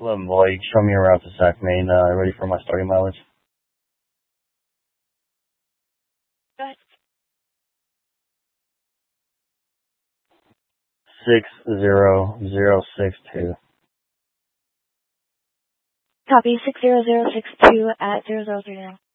11 Boy, show me around to Sac, Maine. Ready for my starting mileage? Go ahead. 60062. Copy 60062 at 0030.